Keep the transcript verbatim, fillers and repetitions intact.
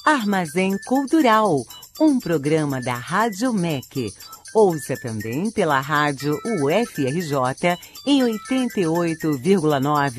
Armazém Cultural, um programa da Rádio M E C. Ouça também pela rádio U F R J em oitenta e oito vírgula nove